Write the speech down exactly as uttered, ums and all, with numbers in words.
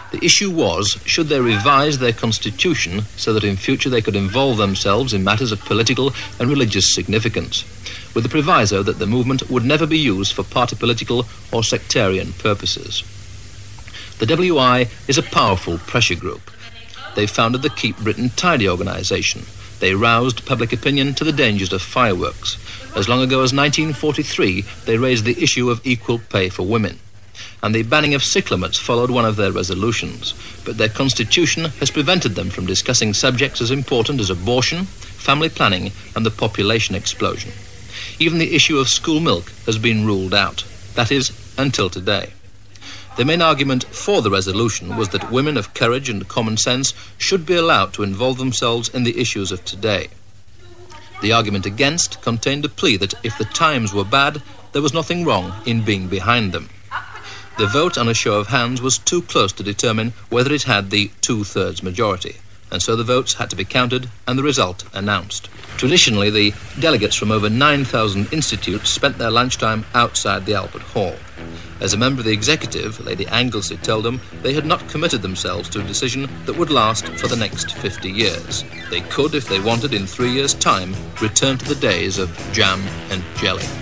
The issue was, should they revise their constitution so that in future they could involve themselves in matters of political and religious significance, with the proviso that the movement would never be used for party political or sectarian purposes. The W I is a powerful pressure group. They founded the Keep Britain Tidy organisation. They roused public opinion to the dangers of fireworks. As long ago as nineteen forty-three, they raised the issue of equal pay for women. And the banning of cyclaments followed one of their resolutions. But their constitution has prevented them from discussing subjects as important as abortion, family planning, and the population explosion. Even the issue of school milk has been ruled out. That is, until today. The main argument for the resolution was that women of courage and common sense should be allowed to involve themselves in the issues of today. The argument against contained a plea that if the times were bad, there was nothing wrong in being behind them. The vote on a show of hands was too close to determine whether it had the two-thirds majority, and so the votes had to be counted and the result announced. Traditionally, the delegates from over nine thousand institutes spent their lunchtime outside the Albert Hall. As a member of the executive, Lady Anglesey told them they had not committed themselves to a decision that would last for the next fifty years. They could, if they wanted, in three years' time, return to the days of jam and jelly.